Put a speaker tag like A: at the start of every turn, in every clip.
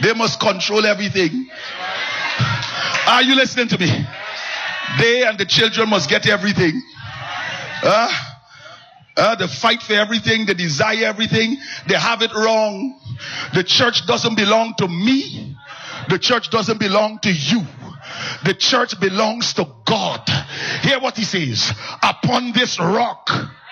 A: They must control everything. Are you listening to me? They and the children must get everything. They fight for everything. They desire everything. They have it wrong. The church doesn't belong to me. The church doesn't belong to you. The church belongs to God. Hear what he says. Upon this rock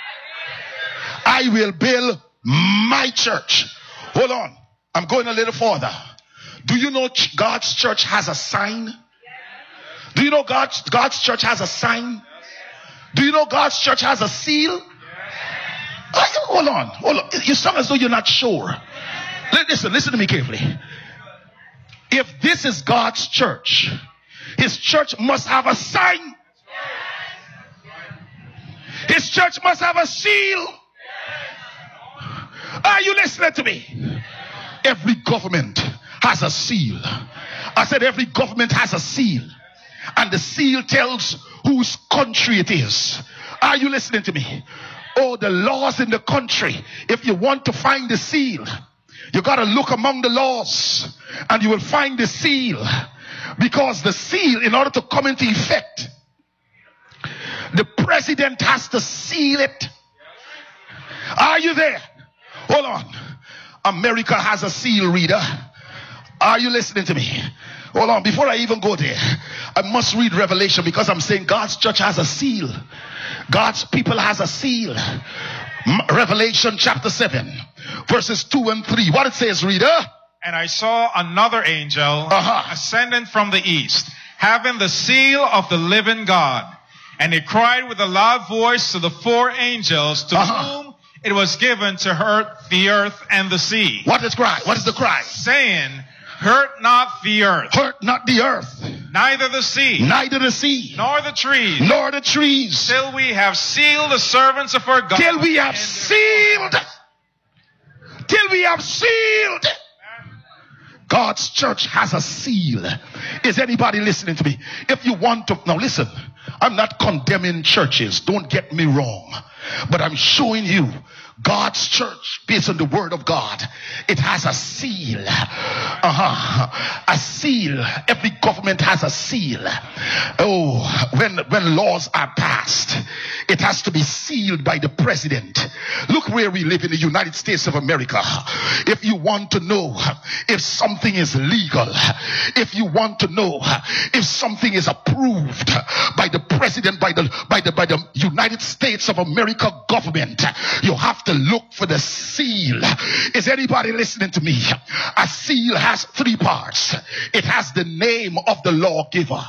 A: I will build my church. Hold on. I'm going a little further. Do you know God's church has a sign? Do you know God's church has a sign? Do you know God's church has a seal? Hold on. You sound as though you're not sure. Listen to me carefully. If this is God's church, his church must have a sign. His church must have a seal. Are you listening to me? Every government has a seal. I said every government has a seal. And the seal tells whose country it is. Are you listening to me? Oh, the laws in the country. If you want to find the seal, you got to look among the laws and you will find the seal. Because the seal, in order to come into effect, the president has to seal it. Are you there? Hold on. America has a seal, reader. Are you listening to me? Hold on. Before I even go there, I must read Revelation, because I'm saying God's church has a seal. God's people has a seal. Revelation chapter 7 verses 2 and 3. What it says, reader?
B: And I saw another angel ascending from the east, having the seal of the living God. And he cried with a loud voice to the four angels, to whom it was given to hurt the earth and the sea.
A: What is cry? What is the cry?
B: Saying, hurt not the earth.
A: Hurt not the earth.
B: Neither the sea.
A: Neither the sea.
B: Nor the trees.
A: Nor the trees.
B: Till we have sealed the servants of our God.
A: Till we have sealed. Till we have sealed. God's church has a seal. Is anybody listening to me? If you want to, now listen, I'm not condemning churches. Don't get me wrong. But I'm showing you God's church, based on the word of God, it has a seal. A seal. Every government has a seal. Oh, when laws are passed, it has to be sealed by the president. Look where we live in the United States of America. If you want to know if something is legal, if you want to know if something is approved by the president, by the United States of America government, you have to look for the seal. Is anybody listening to me? A seal has three parts. It has the name of the lawgiver.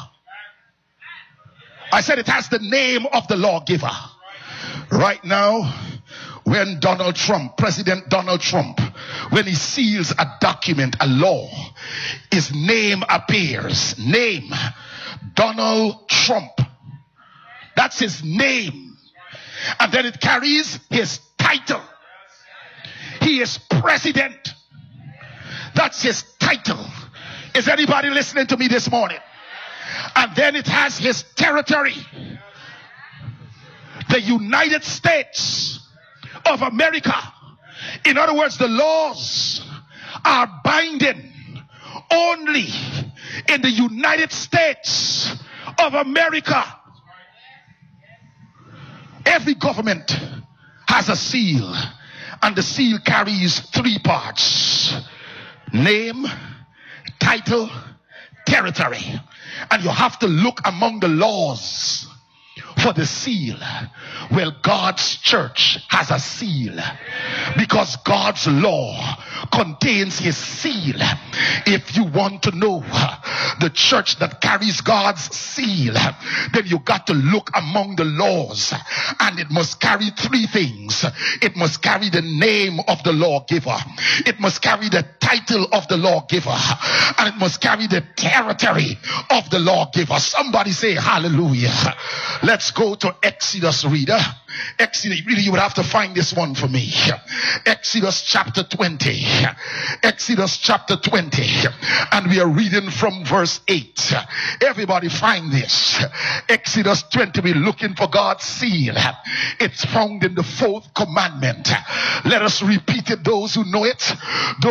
A: I said it has the name of the lawgiver. Right now, when President Donald Trump, when he seals a document, a law, his name appears. Name, Donald Trump. That's his name. And then it carries his title. He is president. That's his title. Is anybody listening to me this morning? And then it has his territory. The United States of America. In other words, the laws are binding only in the United States of America. Every government has a seal, and the seal carries three parts: name, title, territory. And you have to look among the laws for the seal. Well, God's church has a seal because God's law contains his seal. If you want to know the church that carries God's seal, then you got to look among the laws, and it must carry three things. It must carry the name of the lawgiver, it must carry the title of the lawgiver, and it must carry the territory of the lawgiver. Somebody say hallelujah. Let's go to Exodus, reader. Exodus, really, you would have to find this one for me. Exodus chapter 20. Exodus chapter 20. And we are reading from verse 8. Everybody find this. Exodus 20, we're looking for God's seal. It's found in the fourth commandment. Let us repeat it, those who know it.